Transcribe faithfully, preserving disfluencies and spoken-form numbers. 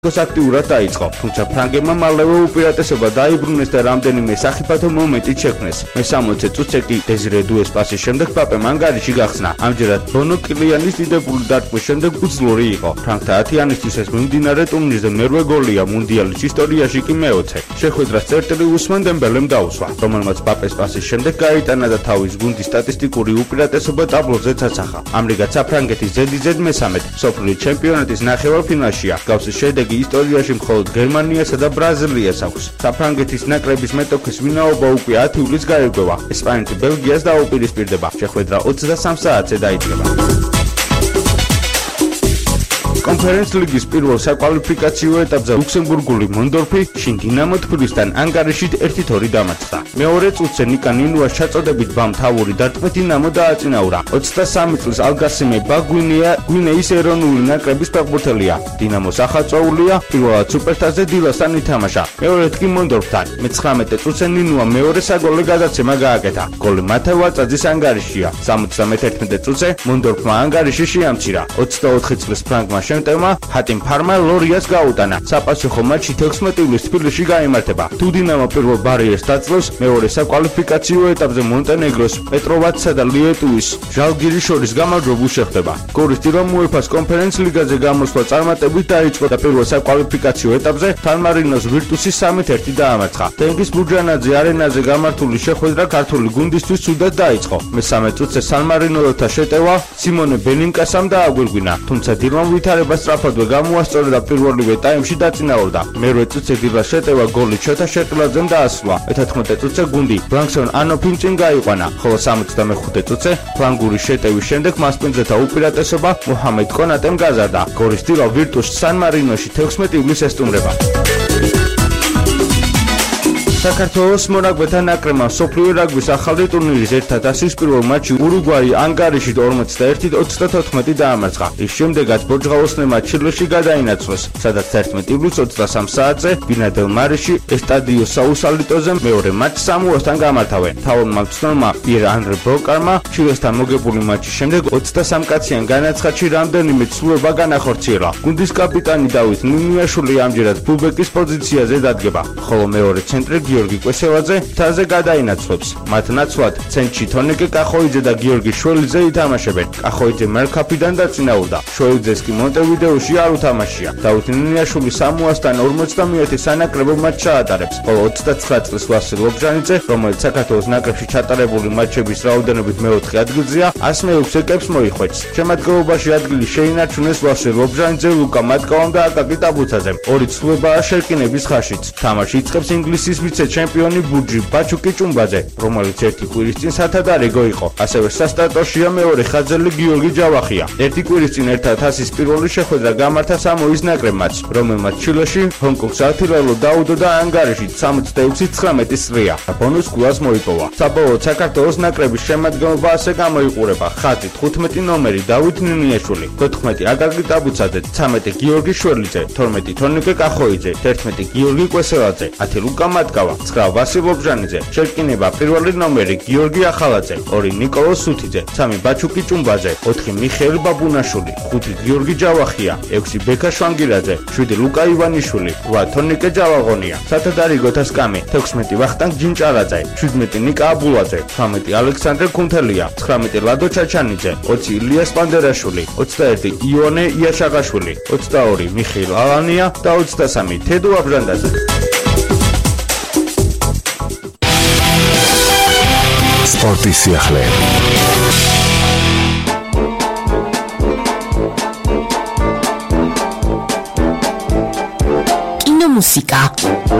აქტიურად დაიწყო, თუმცა ფრანგებმა მალევე უპირატესობა დაიბრუნეს და რამდენიმე სახიფათო მომენტი შექმნეს. მესამოცე წუთზე კი დეზირე დუეს პასის შემდეგ პაპემ ანგარიში გახსნა. ამჯერად ბონო კილიანის დიდებული დარტყმის შემდეგ უძლური იყო. ფრანგთა ათიანისთვის ეს მიმდინარე ტურნირზე მერვე გოლია მუნდიალის ისტორიაში კი მეოცე. შეხვედრას წერტილი უსმან დემბელემ დაუსვა, რომელმაც პაპეს პასის შემდეგ გაიტანა და თავის გუნდის სტატისტიკური უპირატესობა ტაბლოზე ცაცახა. ამრიგად საფრანგეთის ზედიზედ მესამედ მსოფლიო ჩემპიონატის ნახევარფინალშია. გავსი შედეგი ისტორიაში მხოლოდ გერმანიასა და ბრაზილიას აქვს. საფრანგეთის ნაკრების მეტოქის ვინაობა უკვე ათი ივლისს გაირკვევა. ესპანეთი ბელგიას დაუპირისპირდება. შეხვედრა ოცდასამ საათზე დაიწყება. კონფერენს ლიგის პირველ საკვალიფიკაციო ეტაპზე ლუქსემბურგული მონდორფი შინ დინამო თბილისთან ანგარიშით ერთი თორი დამარცხდა. მეორე წუთზე ნიკა ნინუას ჩაწოდებით ბამთავური დარტყმით დინამო დააწინაურა. ოცდასამი წლის ალგასიმე ბაგვინეა გვინეის ეროვნული ნაკრების ფეხბურთელია. დინამოს ახალწეულია, პირველად სუპერთასზე დილასთან ითამაშა. მეორედ კი მონდორფთან. მეცხრამეტე წუთზე ნინუა მეორე საგოლე გადაცემა გააკეთა. გოლი მათე ვაწაძის ანგარიშია. სამოცდამეთერთმეტე წუთზე მონდორფმა ანგარიში შეამცირა. ოცდაოთხი წლის ფრანგმა შემტევმა ჰატიმ ფარმა ლორიას გაუტანა. საპასუხო მატჩი თექვსმეტი ივლისს თბილისში გაიმართება. თუ დინამო პირველ ბარიერს დაძლევს, მეორე საკვალიფიკაციო ეტაპზე მონტენეგროს, პეტროვაცსა და ლიეტუვის ჟალგირის შორის გამარჯვებულ შეხვდება. გორის დილამ უეფას კონფერენს ლიგაზე გამოსვლა წარმატებით დაიწყო და პირველ საკვალიფიკაციო ეტაპზე თანმარინოს ვირტუსი სამით ერთი დაამარცხა. თენგიზ ბურჯანაძე არენაზე გამართული შეხვედრა ქართული გუნდისთვის ცუდად დაიწყო. მესამე წუთზე სან-მარინოდათა შეტევა სიმონე ბელინკასამ დააგვირგვინა, თუმცა დილამ ვითარება სწრაფადვე გამოასწორა და პირველივე ტაიმში დაწინაურდა. მერვე წუთზე დილას შეტევა გოლი ჩოთა შეტილაძემ დაასვლა. მეთერთმეტე წუთზე გუნდი ბრანკსონ ანოფიმ წინ გაიყვანა, ხოლო სამოცდამეხუთე წუთზე ფლანგური შეტევის შემდეგ მასპინძელთა უპირატესობა მუჰამედ კონატემ გაზარდა. გორის დილა ვირტუსს სან-მარინოში თექვსმეტი ივლისს ესტუმრება. საქართველოს მონაკვეთა ნაკრებმა მსოფლიო რაგბის ახალი ტურნირის ერთ ასის პირველ მატჩში ურუგვაი ანგარიშით ორმოცდაერთი ოცდათოთხმეტი დაამარცხა. ის შემდეგაც ბორჯღაოსნებმა ჩილეში გადაინაცვლეს, სადაც თერთმეტი ივლისს ოცდასამ საათზე ბინადელ მარიში ესტადიო საუსალიტოზე მეორე მატჩს სამუასთან გამართავენ. მთავრმა მწვრთნელმა პიერ ანრე ბროკარმა ჩილესთან მოგებული მატჩის შემდეგ ოცდასამ კაციან განაცხადში რამდენიმე ცვლილება განახორციელა. გუნდის კაპიტანი დავით ნინიაშვილი ამჯერად ფულბეკის პოზიციაზე დადგება, ხოლო მეორე ცენტრი გიორგი კვესელაძე მთაზე გადაინაცვლებს. მათ ნაცვლად ცენტრში თონიკე კახოიძე და გიორგი შველიძე ითამაშებენ. კახოიძე მერქაფიდან დაწინაურდა. შველიძეს კი მონტევიდეოში არ უთამაშია. დავით ნინიაშვილი სამუასთან ორმოცდამეერთე სანაკრებო მატჩს ჩაატარებს, ხოლო ოცდაცხრა წლის ვასილ ლობჟანიძე, რომელიც საქართველოს ნაკრებში ჩატარებული მატჩების რაოდენობით მეოთხე ადგილზეა, ასი მეექვსე კეპს მოიხვეჭს. შემადგენლობაში ადგილი შეინარჩუნეს ვასილ ლობჟანიძე, ლუკა მატკოვამ და აკაკი ტაბუცაძემ. ორი ცვლილებაა შერკინების ხაშიც. თამაში იწყებს ინგლისის ჩემპიონი ბურჯი ბაჩუკი ჭუმბაძე, რომელიც ერთი კვირის წინ სათადარიგო იყო. ასევე სასტარტოშია მეორე ხაზელი გიორგი ჯავახია. ერთი კვირის წინ ერთად ასის პირველი შეხვედრა გამართა სამოის ნაკრებმაც, რომელმაც ჩილეში ჰონკონგს ათილალო დაუდო და ანგარიშით სამოცდაექვსი ცხრამეტი სრია. ბონუს გულას მოიპოვა. საბოლოოდ საქართველოს ნაკრების შემადგენლობა ასე გამოიყურება: ხაზი თხუთმეტი ნომერი დავით ნინიაშვილი, თოთხმეტი აკაკი ტაბუცაძე, ცამეტი გიორგი შველიძე, თორმეტი თონიკე კახოიძე, თერთმეტი გიორგი კვესელაძე, ათი ლუკა მატკავა, ცხრა ვასილ ლობჟანიძე, შერკინება პირველი ნომერი გიორგი ახალაძე, ორი ნიკოლოზ სუთიძე, სამი ბაჩუკი ჭუმბაძე, ოთხი მიხეილ ბაბუნაშვილი, ხუთი გიორგი ჯავახია, ექვსი ბექა შვანგირაძე, შვიდი ლუკა ივანიშვილი, რვა თონიკე ჯავაღონია, სათადარიგოთა სკამი, თექვსმეტი ვახტანგ ჯინჭარაძე, შვიდმეტი ნიკა აბულაძე, თვრამეტი ალექსანდრე ქუნთელია, ცხრამეტი ლადო ჩაჩანიძე, ოცი ილია სპანდერაშვილი, ოცდაერთი იონე იაშაღაშვილი, ოცდაორი მიხეილ ალანია და ოცდასამი თედო აბჟანდაძე. სპორტის სიახლეები. კინომუსიკა.